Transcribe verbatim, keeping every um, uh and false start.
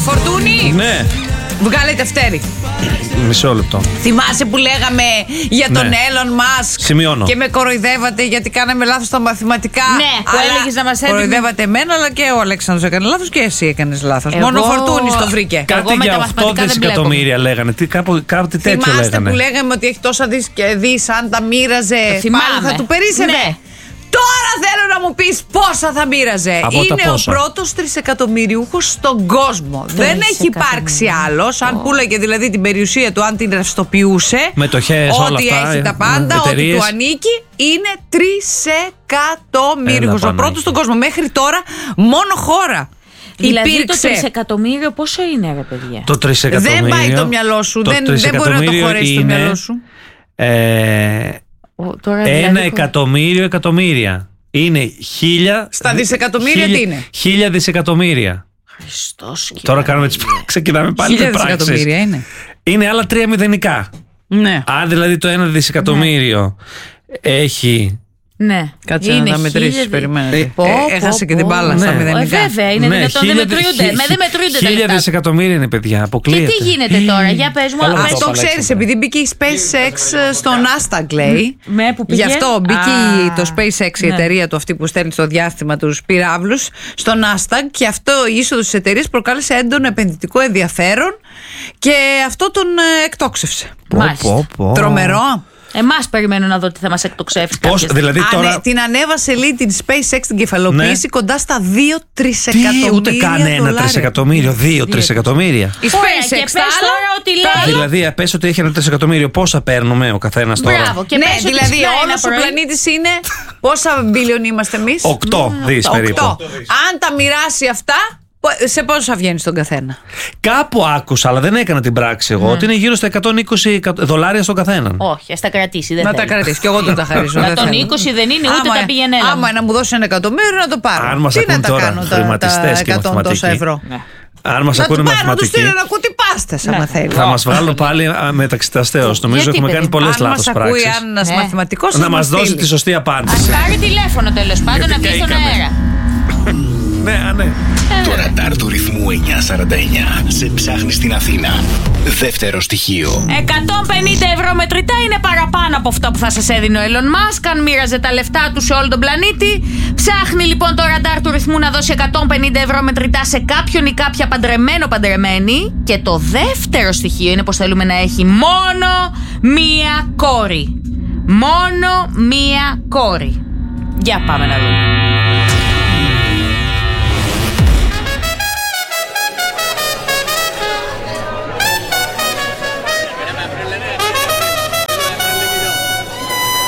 Φορτούνη. Ναι. Βγάλε τευτέρι. Μισό λεπτό. Θυμάσαι που λέγαμε για τον Ναι. Elon Musk? Σημειώνω. Και με κοροϊδεύατε γιατί κάναμε λάθος στα μαθηματικά. Ναι, που έλεγες να μας έδινε. Κοροϊδεύατε εμένα, αλλά και ο Αλέξανδρος έκανε λάθος και εσύ έκανες λάθος. Εγώ- Μόνο ο Φορτούνης το βρήκε. Εγώ Κάτι με για τα οκτώ μαθηματικά δεν δισεκατομμύρια λέγανε. Τι, κάπου, κάτι τέτοιο Θυμάστε λέγανε. που λέγαμε ότι έχει τόσα δις και δις, αν τα μοίραζε θυμάμαι. πάλι θα του περίσσευε? Ναι. Τώρα θέλω να μου πεις πόσα θα μοίραζε. Από τα Είναι ο πόσα? πρώτος τρισεκατομμυριούχος στον κόσμο. Δεν έχει υπάρξει άλλος. Αν πούλαγε δηλαδή την περιουσία του, αν την ρευστοποιούσε, Μετοχές, όλα ό,τι αυτά, έχει ε, τα πάντα, ό,τι εταιρείες. του ανήκει, είναι τρισεκατομμύριούχος. Έλα, Ο πρώτος στον κόσμο. Μέχρι τώρα μόνο χώρα Δηλαδή το υπήρξε. τρισεκατομμύριο πόσο είναι, ρε παιδιά? Το τρισεκατομμύριο. Δεν πάει το μυαλό σου. το Δεν, δεν μπορεί να το τρισεκατομμύριο χωρέσει το είναι, μυαλό σου. Ε, Ο, τώρα ένα δηλαδή, εκατομμύριο εκατομμύρια. Είναι χίλια. Στα δισεκατομμύρια χίλια- τι είναι? Χίλια δισεκατομμύρια. Χριστός και Τώρα κάνουμε τις πράξεις. Ξεκινάμε πάλι με Χίλια πράξεις. δισεκατομμύρια είναι. Είναι άλλα τρία μηδενικά. Ναι. Αν δηλαδή το ένα δισεκατομμύριο έχει. Ναι. Κάτσε Είναι να τα μετρήσεις, χίλια- περιμένετε. Ε, Ε, πω, έχασε πω, και την πω. μπάλα στα Ναι. μηδενικά. Ε, βέβαια, είναι δυνατόν, δεν χίλια- μετρούνται. χι- Με, δεν μετρούνται τα Χίλια λεφτά. δισεκατομμύρια είναι, παιδιά. Και Αποκλείεται. τι γίνεται τώρα, για πες μου. Καλά, πες- το Αυτό Αλέξανδρο. ξέρεις, επειδή μπήκε η SpaceX στο Nasdaq, λέει. Με, που πήγε? Γι' αυτό μπήκε Α, η- το SpaceX, η ναι. εταιρεία του αυτή που στέλνει στο διάστημα τους πυράβλους, στο Nasdaq, και αυτό η είσοδος της εταιρείας προκάλεσε έντονο επενδυτικό ενδιαφέρον και αυτό τον ε, εκτόξευσε. Πω, Μάλιστα. πω, πω. Τρομερό. Εμάς περιμένω να δω τι θα μας εκτοξεύσει. Πώς, κάποια στιγμή. δηλαδή Α, τώρα. ναι, την ανέβασε, λέει, την SpaceX την κεφαλοποίηση Ναι. κοντά στα δύο Τι, τρισεκατομμύρια ούτε καν ένα δολάρια. τρισεκατομμύριο, δύο τρισεκατομμύρια. Η Ωραία, SpaceX και πες τα άλλα. τώρα ότι λέει. Δηλαδή, πες ότι έχει ένα τρισεκατομμύριο, πόσα παίρνουμε ο καθένας τώρα? Μπράβο, και Ναι, πες ότι δηλαδή ξυπνάει ένα όλος ο πρωί. πλανήτης είναι. Πόσα μπιλιον είμαστε εμείς? Οκτώ δις περίπου. Οκτώ. Αν τα μοιράσει αυτά, σε πόσα βγαίνει στον καθένα? Κάπου άκουσα, αλλά δεν έκανα την πράξη εγώ, ότι είναι γύρω στα εκατόν είκοσι δολάρια στον καθέναν. Όχι, ας τα κρατήσει. Δεν Να θέλω. τα κρατήσει. Και εγώ δεν τα χαρίζω. δεν εκατόν θέλω. είκοσι δεν είναι, ούτε Άμα- τα πηγαίνει έλα. Άμα να μου δώσει ένα εκατομμύριο, να το πάρω. Αν μας Τι να ακούν τα τώρα κάνω τα, χρηματιστές τα και εκατό τόσα μαθηματικοί. ευρώ? Ναι. Αν μας Να του ακούνε πάρω να του μαθηματικοί, στείλω ένα κουτί πάστες, άμα θέλει. θα μας βγάλουν πάλι α, μεταξύ τα αστέως. Νομίζω Γιατί, έχουμε παιδί? κάνει πολλές Αν μας λάθος ακούει πράξεις. ένας Ναι. μαθηματικός, Να θα μας δώσει στείλει. τη σωστή Ας απάντηση. πάρει τηλέφωνο τέλος πάντων να βγει στον καήκαμε. αέρα. Ναι, α, ναι. Το ραντάρ του ρυθμού εννιακόσια σαράντα εννιά σε ψάχνει στην Αθήνα. Δεύτερο στοιχείο. εκατόν πενήντα ευρώ μετρητά είναι παραπάνω από αυτά που θα σας έδινε ο Elon Musk αν μοίραζε τα λεφτά του σε όλο τον πλανήτη. Ψάχνει λοιπόν το ραντάρ του ρυθμού να δώσει εκατόν πενήντα ευρώ μετρητά σε κάποιον ή κάποια παντρεμένο παντρεμένη. Και το δεύτερο στοιχείο είναι πως θέλουμε να έχει μόνο μία κόρη. Μόνο μία κόρη. Για πάμε να δούμε.